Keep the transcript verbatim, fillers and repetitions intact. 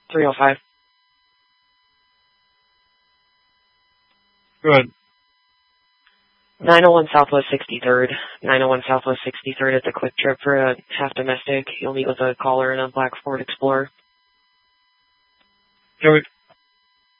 three oh five. Good. nine oh one Southwest sixty-third. nine oh one Southwest sixty-third. It's a quick trip for a half domestic. You'll meet with a caller in a black Ford Explorer. Can we